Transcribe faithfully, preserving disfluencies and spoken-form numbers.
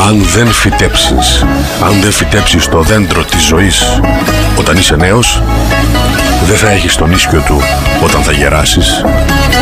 Αν δεν φυτέψεις, αν δεν φυτέψεις το δέντρο της ζωής όταν είσαι νέος, δεν θα έχεις τον ίσκιο του όταν θα γεράσεις.